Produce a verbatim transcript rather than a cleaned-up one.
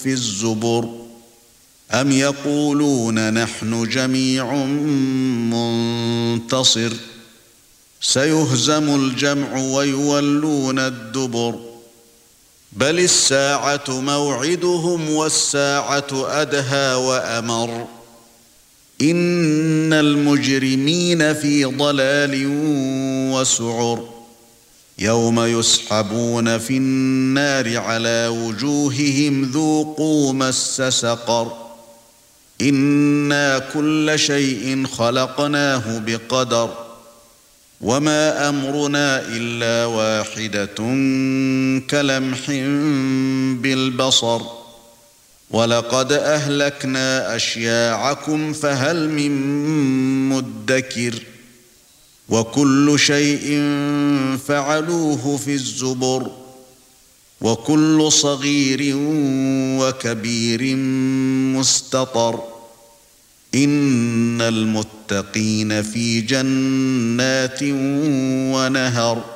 في الزبر أم يقولون نحن جميع منتصر سيهزم الجمع ويولون الدبر بل الساعة موعدهم والساعة أدهى وأمر إن المجرمين في ضلال وسعر يوم يسحبون في النار على وجوههم ذوقوا مس سقر إنا كل شيء خلقناه بقدر وما أمرنا إلا واحدة كلمح بالبصر ولقد أهلكنا أشياعكم فهل من مدكر وكل شيء فعلوه في الزبر وكل صغير وكبير مستطر إن المتقين في جنات ونهر